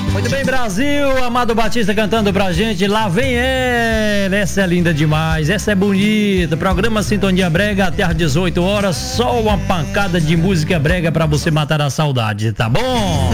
Muito bem, Brasil, Amado Batista cantando pra gente, lá vem ela, essa é linda demais, essa é bonita, programa Sintonia Brega até às 18 horas, só uma pancada de música brega pra você matar a saudade, tá bom?